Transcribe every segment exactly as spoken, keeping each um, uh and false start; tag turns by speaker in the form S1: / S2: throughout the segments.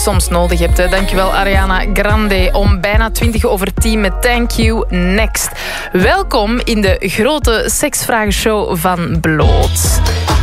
S1: soms nodig hebt. Hè. Dankjewel Ariana Grande om bijna twintig over tien met Thank You Next. Welkom in de grote seksvragenshow van Bloot.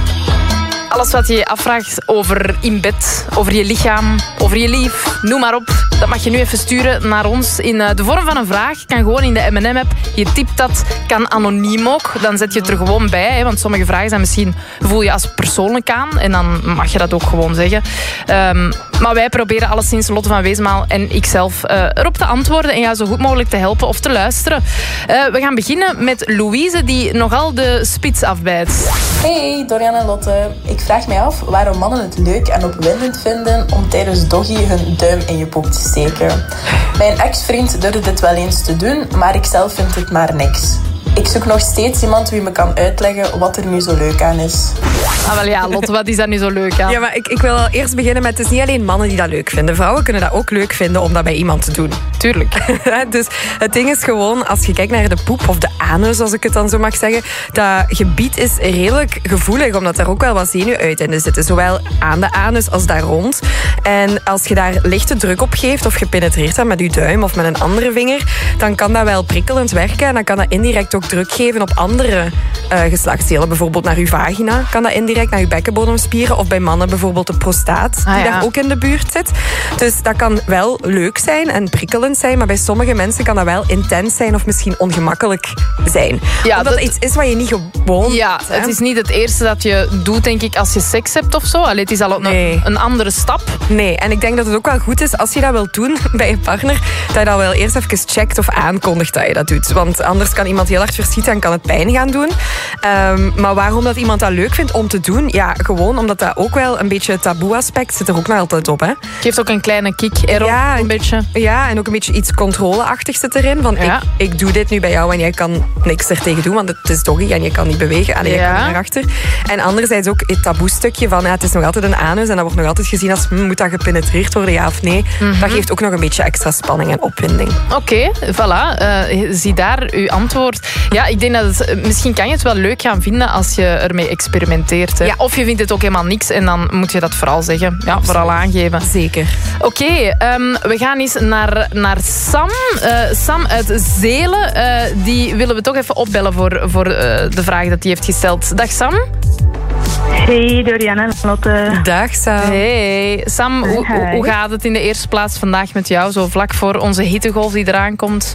S1: Alles wat je je afvraagt over in bed, over je lichaam, over je lief, noem maar op. Dat mag je nu even sturen naar ons in de vorm van een vraag. Kan gewoon in de M en M-app. Je typt dat, kan anoniem ook. Dan zet je het er gewoon bij. Hè, want sommige vragen zijn misschien, voel je als persoonlijk aan. En dan mag je dat ook gewoon zeggen. Um, maar wij proberen alleszins, Lotte van Weesmaal en ikzelf, uh, erop te antwoorden. En jou zo goed mogelijk te helpen of te luisteren. Uh, we gaan beginnen met Louise, die nogal de spits afbijt.
S2: Hey, Dorian en Lotte. Ik vraag mij af waarom mannen het leuk en opwindend vinden om tijdens doggy hun duim in je poep te steken. Mijn ex-vriend durfde dit wel eens te doen, maar ik zelf vind het maar niks. Ik zoek nog steeds iemand wie me kan uitleggen wat er nu zo leuk aan is.
S1: Ah, wel ja, Lotte, wat is daar nu zo leuk aan?
S3: Ja, maar ik, ik wil al eerst beginnen met, het is niet alleen mannen die dat leuk vinden. Vrouwen kunnen dat ook leuk vinden om dat bij iemand te doen.
S1: Tuurlijk.
S3: Dus het ding is gewoon, als je kijkt naar de poep of de anus, als ik het dan zo mag zeggen, dat gebied is redelijk gevoelig, omdat er ook wel wat zenuwuiteinden zitten. Zowel aan de anus als daar rond. En als je daar lichte druk op geeft of je penetreert dat met je duim of met een andere vinger, dan kan dat wel prikkelend werken en dan kan dat indirect ook druk geven op andere uh, geslachtsdelen. Bijvoorbeeld naar uw vagina kan dat indirect, naar uw bekkenbodemspieren. Of bij mannen bijvoorbeeld de prostaat, die ah, ja. daar ook in de buurt zit. Dus dat kan wel leuk zijn en prikkelend zijn, maar bij sommige mensen kan dat wel intens zijn of misschien ongemakkelijk zijn. Ja, Omdat dat iets is wat je niet gewoon...
S1: Ja,
S3: hè?
S1: Het is niet het eerste dat je doet, denk ik, als je seks hebt of zo. Allee, het is al nee. een, een andere stap.
S3: Nee, en ik denk dat het ook wel goed is als je dat wilt doen bij je partner, dat je dat wel eerst even checkt of aankondigt dat je dat doet. Want anders kan iemand heel hard verschieten en kan het pijn gaan doen. Um, maar waarom dat iemand dat leuk vindt om te doen? Ja, gewoon omdat dat ook wel een beetje het taboe-aspect zit er ook nog altijd op. Hè?
S1: Geeft ook een kleine kick erop,
S3: ja,
S1: een beetje.
S3: Ja, en ook een beetje iets controleachtig zit erin. Van, ja. ik, ik doe dit nu bij jou en jij kan niks er tegen doen, want het is doggy en je kan niet bewegen. Allee, ja. je kan niet naar achter. En anderzijds ook het taboe-stukje van, ja, het is nog altijd een anus en dat wordt nog altijd gezien als, hm, moet dat gepenetreerd worden, ja of nee? Mm-hmm. Dat geeft ook nog een beetje extra spanning en opwinding.
S1: Oké, okay, voilà. Uh, zie daar uw antwoord. Ja, ik denk dat het, misschien kan je het wel leuk gaan vinden als je ermee experimenteert. Hè. Ja. Of je vindt het ook helemaal niks en dan moet je dat vooral zeggen. Ja, vooral aangeven.
S3: Zeker.
S1: Oké, okay, um, we gaan eens naar, naar Sam. Uh, Sam uit Zelen. Uh, die willen we toch even opbellen voor, voor uh, de vraag dat hij heeft gesteld. Dag Sam.
S4: Hey Dorian en Lotte.
S3: Dag Sam.
S1: Hey Sam,
S4: Hi.
S1: hoe, hoe gaat het in de eerste plaats vandaag met jou? Zo vlak voor onze hittegolf die eraan komt.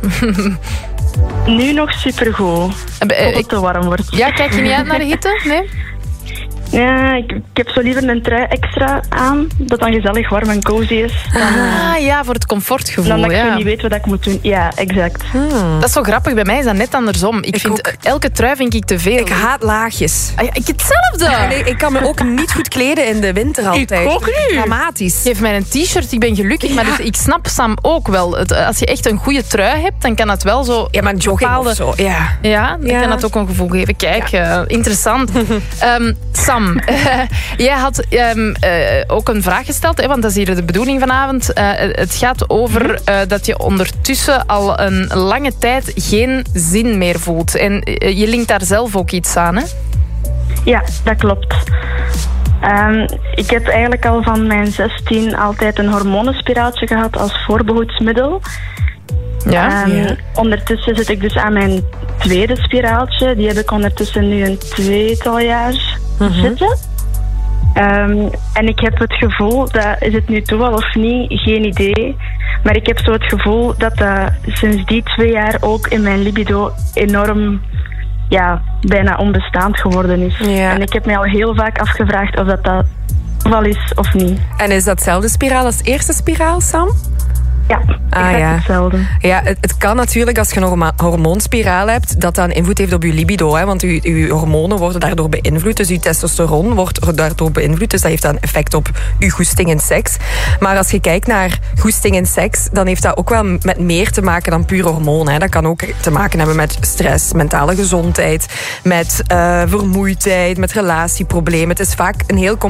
S4: Nu nog supergoed. Tot het te warm wordt.
S1: Ja, kijk je niet uit naar de hitte? Nee?
S4: Ja, ik, ik heb zo liever een trui extra aan, dat dan gezellig warm en cozy is. Dan,
S1: ah, ja, voor het comfortgevoel.
S4: Dan dat ik
S1: ja.
S4: zo niet weet wat ik moet doen. Ja, exact.
S1: Hmm. Dat is zo grappig. Bij mij is dat net andersom. Ik, ik vind, ook. Elke trui vind ik te veel.
S3: Ik haat laagjes.
S1: Ah, ja, ik hetzelfde.
S3: Ja, nee, ik kan me ook niet goed kleden in de winter altijd.
S1: Ik ook niet.
S3: Dramatisch.
S1: Geef mij een t-shirt, ik ben gelukkig. Ja. Maar dus, ik snap Sam ook wel. Het, als je echt een goede trui hebt, dan kan dat wel zo...
S3: Ja, maar jogging bepaalde... of zo. Ja,
S1: ja dan ja. kan dat ook een gevoel geven. Kijk, ja. uh, interessant. um, Sam... Jij had um, uh, ook een vraag gesteld, hè, want dat is hier de bedoeling vanavond. Uh, het gaat over uh, dat je ondertussen al een lange tijd geen zin meer voelt. En uh, je linkt daar zelf ook iets aan, hè?
S4: Ja, dat klopt. Um, ik heb eigenlijk al van mijn zestien altijd een hormonenspiraaltje gehad als voorbehoedsmiddel.
S1: Ja,
S4: um,
S1: ja.
S4: Ondertussen zit ik dus aan mijn tweede spiraaltje. Die heb ik ondertussen nu een tweetal jaar mm-hmm. zitten. Um, en ik heb het gevoel, dat is het nu toeval of niet, geen idee. Maar ik heb zo het gevoel dat dat sinds die twee jaar ook in mijn libido enorm, ja, bijna onbestaand geworden is. Ja. En ik heb mij al heel vaak afgevraagd of dat dat toeval is of niet.
S3: En is dat dezelfde spiraal als eerste spiraal, Sam?
S4: Ja,
S3: ah, ja.
S4: hetzelfde.
S3: Ja, het, het kan natuurlijk als je een hormoonspiraal hebt, dat dat een invloed heeft op je libido. Hè, want je, je hormonen worden daardoor beïnvloed. Dus je testosteron wordt daardoor beïnvloed. Dus dat heeft dan effect op je goesting in seks. Maar als je kijkt naar goesting in seks, dan heeft dat ook wel met meer te maken dan puur hormonen. Hè. Dat kan ook te maken hebben met stress, mentale gezondheid, met uh, vermoeidheid, met relatieproblemen. Het is vaak een heel